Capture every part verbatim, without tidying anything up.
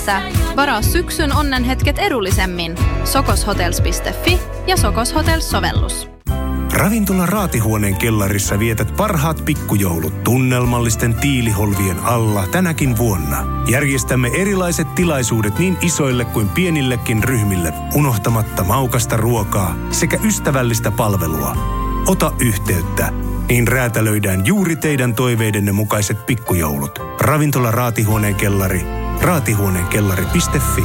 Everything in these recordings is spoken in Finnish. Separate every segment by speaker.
Speaker 1: Helsingissä. Varaa syksyn onnenhetket edullisemmin. sokoshotels piste fi ja Sokos Hotels-sovellus.
Speaker 2: Ravintola Raatihuoneen kellarissa vietät parhaat pikkujoulut tunnelmallisten tiiliholvien alla tänäkin vuonna. Järjestämme erilaiset tilaisuudet niin isoille kuin pienillekin ryhmille, unohtamatta maukasta ruokaa sekä ystävällistä palvelua. Ota yhteyttä, niin räätälöidään juuri teidän toiveidenne mukaiset pikkujoulut. Ravintola Raatihuoneen kellari, raatihuoneenkellari piste fi.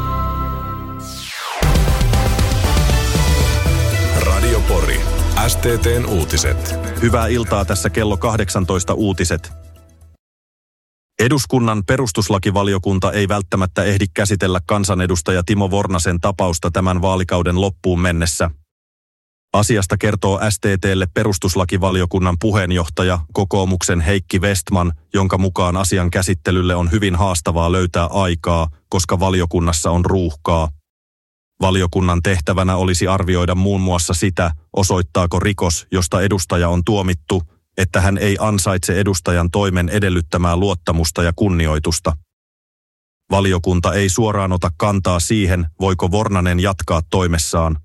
Speaker 3: Radio Pori. S T T:n uutiset.
Speaker 4: Hyvää iltaa, tässä kello kahdeksantoista uutiset. Eduskunnan perustuslakivaliokunta ei välttämättä ehdi käsitellä kansanedustaja Timo Vornasen tapausta tämän vaalikauden loppuun mennessä. Asiasta kertoo S T T:lle perustuslakivaliokunnan puheenjohtaja, kokoomuksen Heikki Westman, jonka mukaan asian käsittelylle on hyvin haastavaa löytää aikaa, koska valiokunnassa on ruuhkaa. Valiokunnan tehtävänä olisi arvioida muun muassa sitä, osoittaako rikos, josta edustaja on tuomittu, että hän ei ansaitse edustajan toimen edellyttämää luottamusta ja kunnioitusta. Valiokunta ei suoraan ota kantaa siihen, voiko Vornanen jatkaa toimessaan.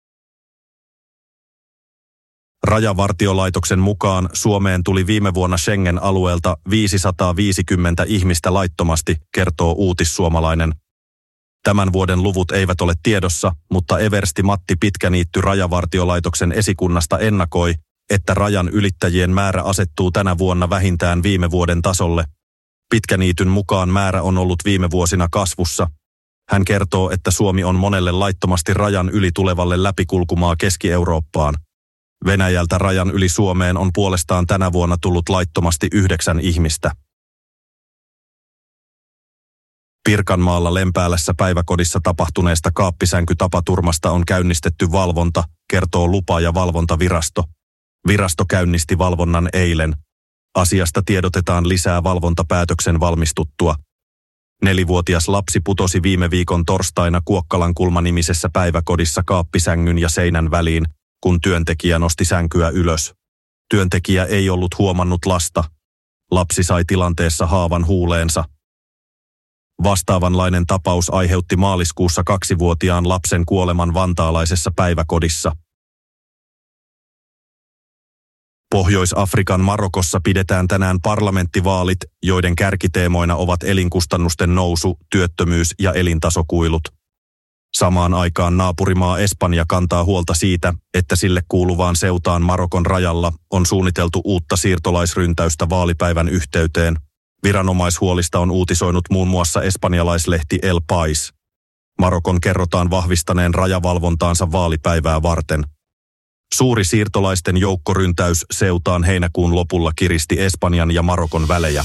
Speaker 4: Rajavartiolaitoksen mukaan Suomeen tuli viime vuonna Schengen-alueelta viisisataaviisikymmentä ihmistä laittomasti, kertoo Uutissuomalainen. Tämän vuoden luvut eivät ole tiedossa, mutta eversti Matti Pitkäniitty Rajavartiolaitoksen esikunnasta ennakoi, että rajan ylittäjien määrä asettuu tänä vuonna vähintään viime vuoden tasolle. Pitkäniityn mukaan määrä on ollut viime vuosina kasvussa. Hän kertoo, että Suomi on monelle laittomasti rajan yli tulevalle läpikulkumaa Keski-Eurooppaan. Venäjältä rajan yli Suomeen on puolestaan tänä vuonna tullut laittomasti yhdeksän ihmistä. Pirkanmaalla Lempäälässä päiväkodissa tapahtuneesta kaappisänkytapaturmasta on käynnistetty valvonta, kertoo lupa- ja valvontavirasto. Virasto käynnisti valvonnan eilen. Asiasta tiedotetaan lisää valvontapäätöksen valmistuttua. Nelivuotias lapsi putosi viime viikon torstaina Kuokkalankulma-nimisessä päiväkodissa kaappisängyn ja seinän väliin, kun työntekijä nosti sänkyä ylös. Työntekijä ei ollut huomannut lasta. Lapsi sai tilanteessa haavan huuleensa. Vastaavanlainen tapaus aiheutti maaliskuussa kaksivuotiaan lapsen kuoleman vantaalaisessa päiväkodissa. Pohjois-Afrikan Marokossa pidetään tänään parlamenttivaalit, joiden kärkiteemoina ovat elinkustannusten nousu, työttömyys ja elintasokuilut. Samaan aikaan naapurimaa Espanja kantaa huolta siitä, että sille kuuluvaan seutaan Marokon rajalla on suunniteltu uutta siirtolaisryntäystä vaalipäivän yhteyteen. Viranomaishuolista on uutisoinut muun muassa espanjalaislehti El País. Marokon kerrotaan vahvistaneen rajavalvontaansa vaalipäivää varten. Suuri siirtolaisten joukkoryntäys seutaan heinäkuun lopulla kiristi Espanjan ja Marokon välejä.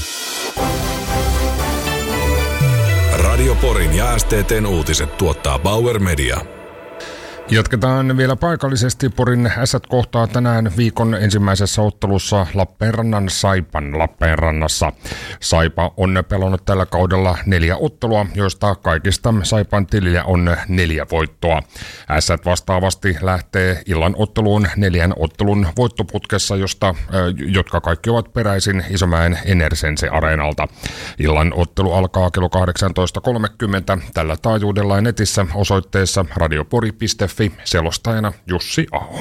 Speaker 3: Radio Porin ja S T T:n uutiset tuottaa Bauer Media.
Speaker 5: Jatketaan vielä paikallisesti. Porin Ässät kohtaa tänään viikon ensimmäisessä ottelussa Lappeenrannan Saipan Lappeenrannassa. Saipa on pelannut tällä kaudella neljä ottelua, joista kaikista Saipan tilillä on neljä voittoa. Ässät vastaavasti lähtee illan otteluun neljän ottelun voittoputkessa, josta, jotka kaikki ovat peräisin Isomäen Enersense-areenalta. Illan ottelu alkaa kello kahdeksantoista kolmekymmentä tällä taajuudella netissä osoitteessa radiopori piste fi. Selostajana Jussi Aho.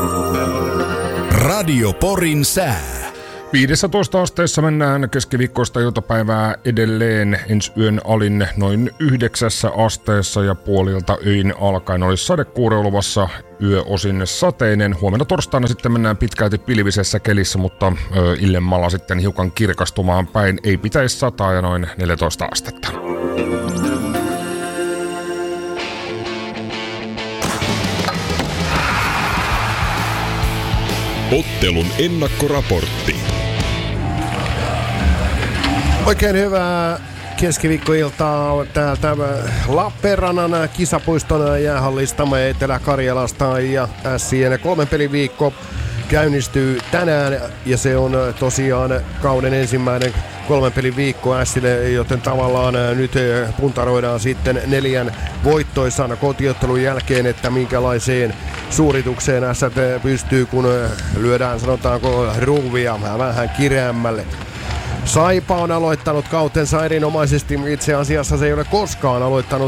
Speaker 3: Radio Porin sää.
Speaker 5: viisitoista asteessa mennään keskiviikkoista iltapäivää edelleen. Ensi yön alin noin yhdeksässä asteessa ja puolilta öin alkaen olisi sadekuuro luvassa, yö osin sateinen. Huomenna torstaina sitten mennään pitkälti pilvisessä kelissä, mutta ö, illemmalla sitten hiukan kirkastumaan päin. Ei pitäisi sataa ja noin neljätoista astetta.
Speaker 3: Ottelun ennakkoraportti.
Speaker 6: Oikein hyvää keskiviikkoiltaa täältä Lappeenrannan kisapuiston jäähallista Etelä-Karjalasta, ja Ässien kolmen pelin viikko käynnistyy tänään ja se on tosiaan kauden ensimmäinen kolmen pelin viikko Ässille, joten tavallaan nyt puntaroidaan sitten neljän voittoisan kotiottelun jälkeen, että minkälaiseen suoritukseen Ässät pystyy, kun lyödään sanotaanko ruuvia vähän kireämmälle. Saipa on aloittanut kautensa erinomaisesti. Itse asiassa se ei ole koskaan aloittanut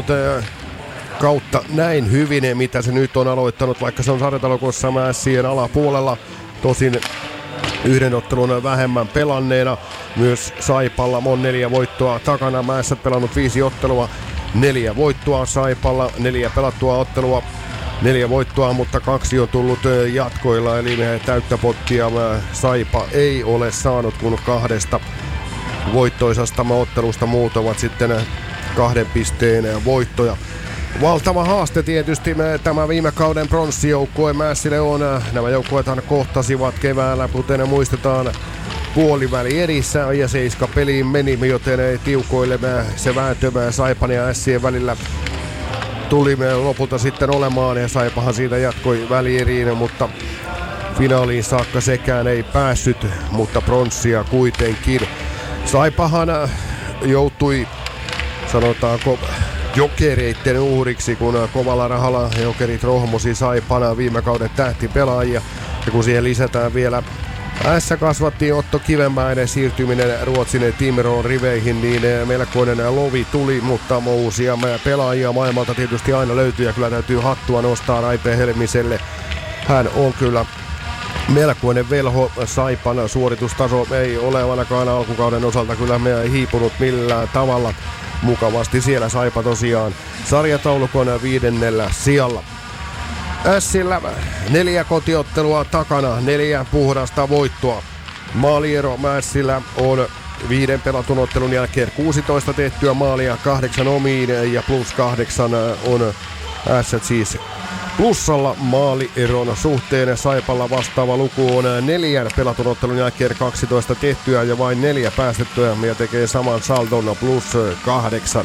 Speaker 6: kautta näin hyvin, mitä se nyt on aloittanut, vaikka se on sarjataulukossa Mässien alapuolella. Tosin yhden ottelun vähemmän pelanneena. Myös Saipalla on neljä voittoa takana. Mäessät pelannut viisi ottelua. Neljä voittoa Saipalla, neljä pelattua ottelua. Neljä voittoa, mutta kaksi on tullut jatkoilla, eli täyttä pottia Saipa ei ole saanut, kun kahdesta voittoisasta ottelusta muut ovat sitten kahden pisteen voittoja. Valtava haaste tietysti tämä viime kauden pronssijoukkue Mässille on. Nämä joukkueethan kohtasivat keväällä, kuten muistetaan, puoliväli erissä ja seiska peliin meni, joten tiukoille se vääntö Saipan ja Ässien välillä tuli lopulta sitten olemaan ja Saipahan siitä jatkoi välieriin, mutta finaaliin saakka sekään ei päässyt, mutta pronssia kuitenkin. Saipahan joutui, sanotaanko, jokereitten uhriksi, kun kovalla rahalla jokerit rohmosi Saipana viime kauden tähtipelaajia. Ja kun siihen lisätään vielä S kasvattiin Otto Kivenmäinen siirtyminen Ruotsin Timroon riveihin, niin melkoinen lovi tuli, mutta uusia pelaajia maailmalta tietysti aina löytyy ja kyllä täytyy hattua nostaa Raipe Helmiselle. Hän on kyllä melkoinen velho. Saipan suoritustaso ei ole ainakaan alkukauden osalta kyllä me ei hiipunut millään tavalla. Mukavasti siellä Saipa tosiaan sarjataulukon viidennellä sijalla. Ässillä neljä kotiottelua takana, neljä puhdasta voittoa. Maaliero Mässillä on viiden pelatun ottelun jälkeen kuusitoista tehtyä maalia, kahdeksan omiin ja plus kahdeksan on Ässät siis plussalla maalieron suhteen. Saipalla vastaava luku on neljän pelatun ottelun jälkeen kaksitoista tehtyä ja vain neljä päästettyä ja tekee saman saldon plus kahdeksan.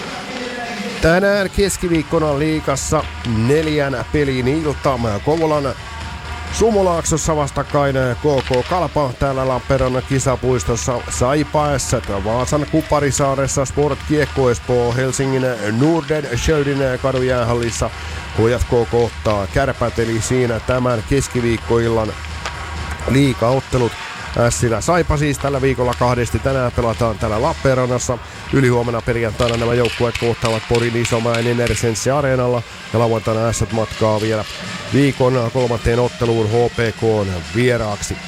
Speaker 6: Tänään keskiviikkona liigassa neljän pelin ilta. Kouvolan Sumulaaksossa vastakkain K K Kalpa. Täällä Lappeenrannan kisapuistossa Saipa Ässät. Vaasan Kuparisaaressa Sport Kiekko Espoo. Helsingin Norden Schödin kadun jäähallissa H F K kohtaa Kärpät. Eli siinä tämän keskiviikkoillan liigaottelut. Ässillä Saipa siis tällä viikolla kahdesti. Tänään pelataan täällä Lappeenrannassa. Ylihuomenna perjantaina nämä joukkueet kohtaavat Porin Isomäen Enersense Areenalla. Ja lauantaina Ässät matkaa vielä viikon kolmanteen otteluun H P K:n vieraaksi.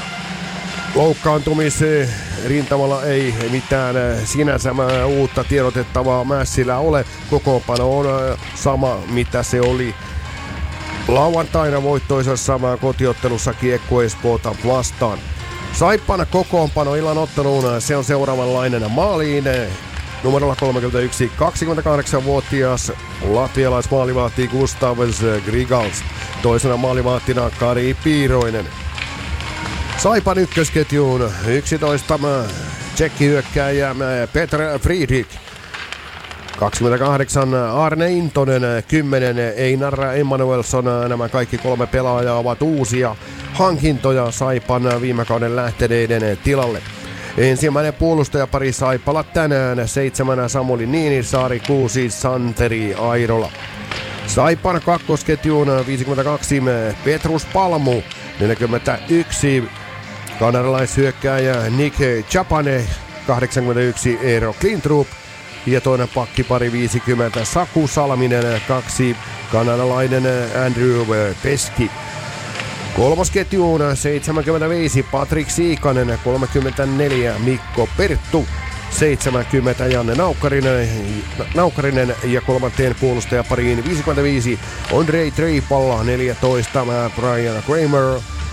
Speaker 6: Loukkaantumisen rintamalla ei mitään sinänsä uutta tiedotettavaa Mässillä ole. Kokoonpano on sama mitä se oli lauantaina voittoisessa kotiottelussa Kiekko Espoota vastaan. Saipan kokoonpano illan otteluun, se on seuraavanlainen. Maaliin numerolla kolmekymmentäyksi, kaksikymmentäkahdeksanvuotias latvialaismaalivahti Gustavs Grigals. Toisena maalivahtina Kari Piiroinen. Saipan ykkösketjuun yksitoista tsekkihyökkääjä Petr Friedrich. kaksikymmentäkahdeksan Arne Intonen, kymmenen Einar Emanuelsson. Nämä kaikki kolme pelaajaa ovat uusia hankintoja Saipan viime kauden lähteneiden tilalle. Ensimmäinen puolustajapari Saipalla tänään, seitsemänä Samuli Niinisaari, kuusi Santeri Airola. Saipan kakkosketjuun viisikymmentäkaksi Petrus Palmu, neljäkymmentäyksi kanadalaishyökkääjä Nick Chapane, kahdeksankymmentäyksi Eero Klintrup ja toinen pakkipari viisikymmentä Saku Salminen, kaksi kanadalainen Andrew Peski. Kolmosketjuun seitsemänkymmentäviisi Patrik Siikanen, kolmekymmentäneljä Mikko Perttu, seitsemänkymmentä Janne Naukkarinen, Naukkarinen ja kolmanteen puolustajapariin viisikymmentäviisi Andrei Treipalla, neljätoista Brian Kramer,